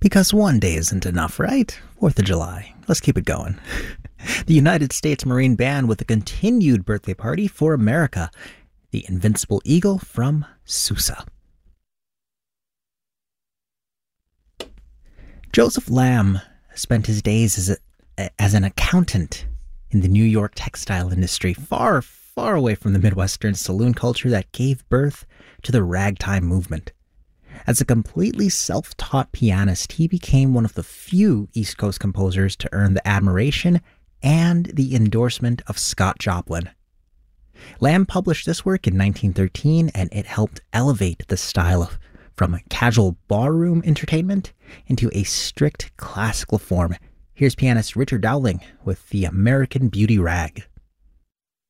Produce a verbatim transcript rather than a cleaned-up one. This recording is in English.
Because one day isn't enough, right? fourth of July. Let's keep it going. The United States Marine Band with a continued birthday party for America. The Invincible Eagle from Sousa. Joseph Lamb spent his days as, a, as an accountant in the New York textile industry, far, far away from the Midwestern saloon culture that gave birth to the ragtime movement. As a completely self-taught pianist, he became one of the few East Coast composers to earn the admiration and the endorsement of Scott Joplin. Lamb published this work in nineteen thirteen, and it helped elevate the style of, from a casual barroom entertainment into a strict classical form. Here's pianist Richard Dowling with the American Beauty Rag.